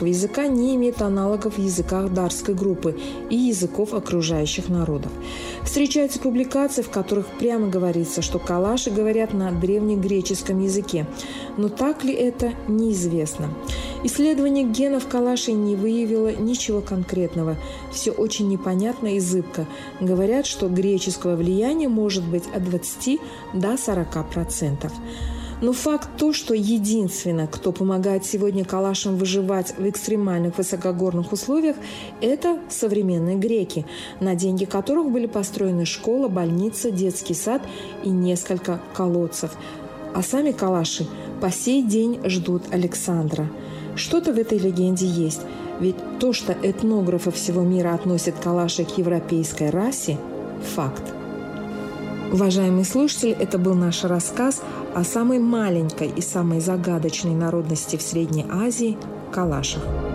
калашского языка не имеет аналогов в языках дарской группы и языков окружающих народов. Встречаются публикации, в которых прямо говорится, что калаши говорят на древнегреческом языке, но так ли это, неизвестно. Исследование генов калашей не выявило ничего конкретного. Все очень непонятно и зыбко. Говорят, что греческого влияния может быть от 20 до 40%. Но факт то, что единственное, кто помогает сегодня калашам выживать в экстремальных высокогорных условиях, это современные греки, на деньги которых были построены школа, больница, детский сад и несколько колодцев. А сами калаши по сей день ждут Александра. Что-то в этой легенде есть, ведь то, что этнографы всего мира относят калаши к европейской расе – факт. Уважаемые слушатели, это был наш рассказ о самой маленькой и самой загадочной народности в Средней Азии – калашах.